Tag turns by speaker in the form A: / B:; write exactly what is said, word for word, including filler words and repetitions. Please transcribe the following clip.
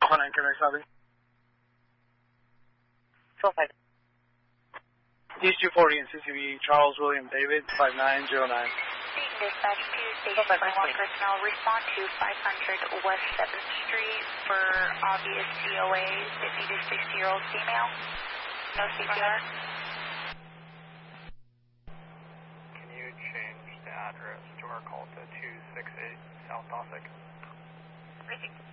A: One nine, Connect, copy.
B: twelve five.
A: East two forty and C C B, Charles William David, five nine zero nine.
B: Dispatch to Station twenty-one personnel, respond to five hundred West seventh Street for obvious D O A, fifty to sixty year old female. No C P R.
C: Can you change the address to our call to two six eight South Dosick?
B: Received.